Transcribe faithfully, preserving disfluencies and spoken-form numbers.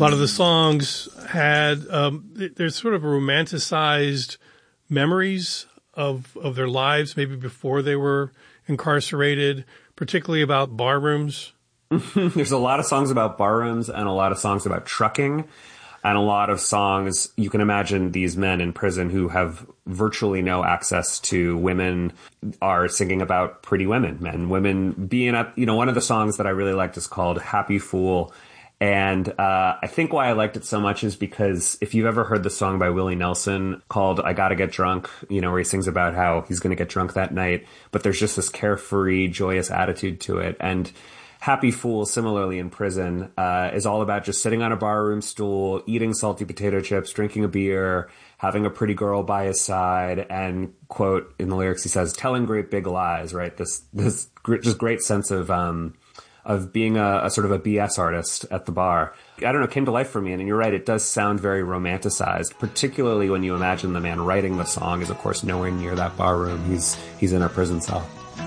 lot of the songs had, um, there's sort of a romanticized memories of, of their lives, maybe before they were incarcerated, particularly about bar rooms. There's a lot of songs about bar rooms and a lot of songs about trucking. And a lot of songs, you can imagine these men in prison who have virtually no access to women are singing about pretty women, men, women being up. You know, one of the songs that I really liked is called Happy Fool. And uh, I think why I liked it so much is because if you've ever heard the song by Willie Nelson called I Gotta Get Drunk, you know, where he sings about how he's going to get drunk that night, but there's just this carefree, joyous attitude to it. And Happy Fool, similarly in prison, uh, is all about just sitting on a barroom stool, eating salty potato chips, drinking a beer, having a pretty girl by his side, and, quote, in the lyrics he says, telling great big lies, right? This this just great sense of um, of being a, a sort of a B S artist at the bar. I don't know, it came to life for me, and you're right, it does sound very romanticized, particularly when you imagine the man writing the song is, of course, nowhere near that bar room. He's, he's in a prison cell.